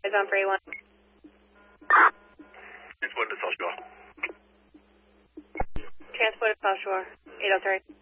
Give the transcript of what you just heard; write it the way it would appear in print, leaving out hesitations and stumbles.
is on for A1. Transport to South Shore. Transport to South Shore, 803.